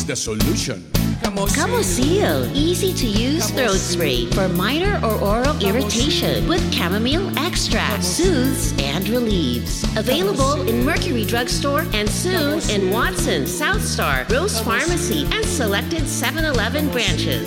the solution. Camosil, easy to use throat spray for minor or oral irritation with chamomile extract, soothes and relieves. Available in Mercury Drugstore and soon in Watson, South Star, Rose Pharmacy, and selected 7-Eleven branches.